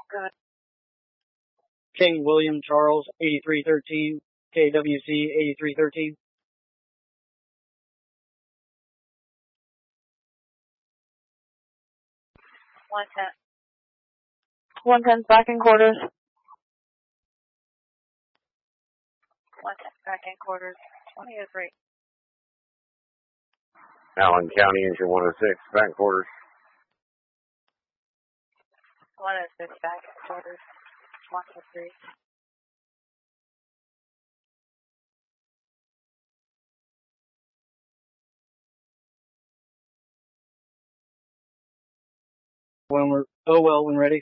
Good. King William Charles, 8313, KWC 8313. One 10 back in quarters. 110 back in quarters. 2003. Allen County, engine 106, back quarters. 106 back in quarters. 103. When ready.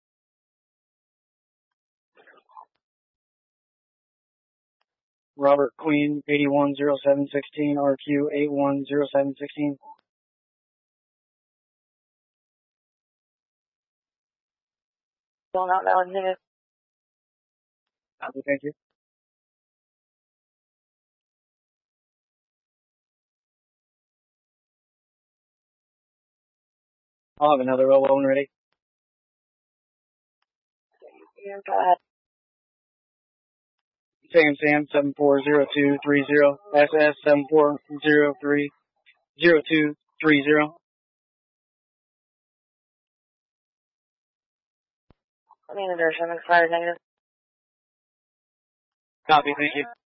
Robert Queen, 810716, RQ 810716. Still not valid negative. Thank you. I'll have another when ready. Yeah, go ahead. Sam 740230, SS 74030230. Manager 7 fire negative. Copy, thank you.